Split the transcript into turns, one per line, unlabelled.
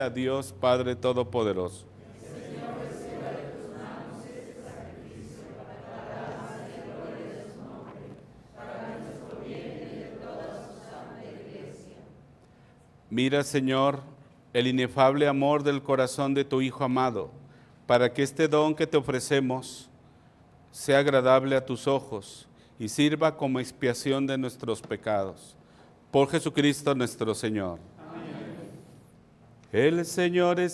a Dios Padre Todopoderoso. Mira, Señor, el inefable amor del corazón de tu Hijo amado, para que este don que te ofrecemos sea agradable a tus ojos y sirva como expiación de nuestros pecados. Por Jesucristo nuestro Señor. Amén. El Señor es